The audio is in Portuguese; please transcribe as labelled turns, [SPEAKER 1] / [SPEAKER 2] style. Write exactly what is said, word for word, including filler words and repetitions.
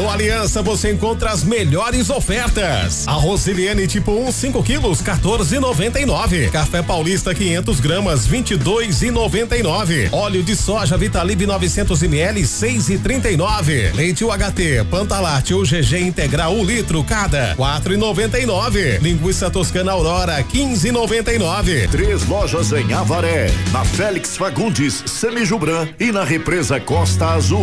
[SPEAKER 1] Aliança você encontra as melhores ofertas. Arroz Siliane tipo um, cinco quilos, quatorze e noventa e nove. Café Paulista quinhentos gramas, vinte e dois e noventa e nove. Óleo de soja Vitalib novecentos mililitros, seis e trinta e nove. Leite U H T, Pantalate ou G G integral um litro cada, quatro e noventa e nove. Linguiça toscana Aurora, quinze e noventa e nove.
[SPEAKER 2] Três lojas em Avaré, na Félix Fagundes, Semijubran e na Represa Costa Azul.